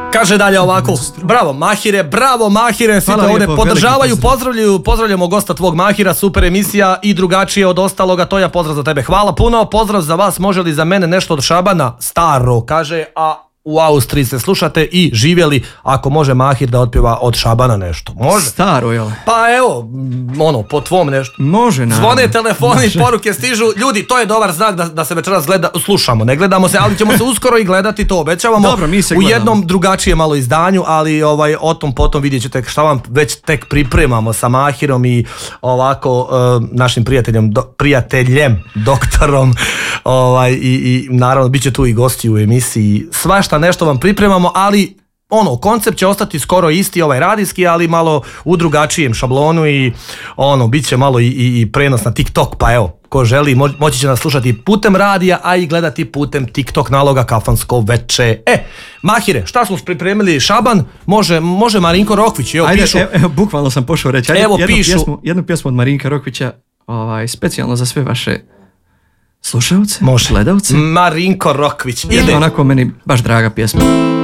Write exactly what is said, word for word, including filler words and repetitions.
Kaže dalje ovako, bravo Mahire, bravo Mahire, svi te ovdje podržavaju, pozdravljaju, pozdravljamo gosta tvog Mahira, super emisija i drugačije od ostaloga, to ja pozdrav za tebe, hvala puno, pozdrav za vas, može li za mene nešto od Šabana, staro, kaže, a u Austriji se slušate i živjeli, ako može Mahir da otpjeva od Šabana nešto, može? Staro, jel? Pa evo, ono, po tvom nešto. Može, naravno. Zvone telefoni, može. Poruke stižu, ljudi, to je dobar znak da, da se večeras gleda, slušamo, ne gledamo se, ali ćemo se uskoro i gledati, to obećavamo. Dobro, mi se u gledamo. jednom drugačijem malo izdanju, ali ovaj, o tom potom vidjet ćete šta vam već tek pripremamo sa Mahirom i ovako uh, našim prijateljem, do, prijateljem, doktorom, ovaj, i, i naravno bit će tu i gosti u emisiji, svašta nešto vam pripremamo, ali ono, koncept će ostati skoro isti, ovaj radijski, ali malo u drugačijem šablonu i ono, bit će malo i, i, i prenos na TikTok, pa evo, ko želi mo, moći će nas slušati putem radija, a i gledati putem TikTok naloga Kafansko veče. E, Mahire, šta smo pripremili? Šaban, može, može Marinko Rokvić, evo Ajde, pišu. Evo, evo, bukvalno sam pošao reći, ajde, evo jednu, pišu. Pjesmu, jednu pjesmu od Marinka Rokvića, ovaj, specijalno za sve vaše slušalce, Može. gledalce. Marinko Rokvić. Ide. Onako meni baš draga pjesma.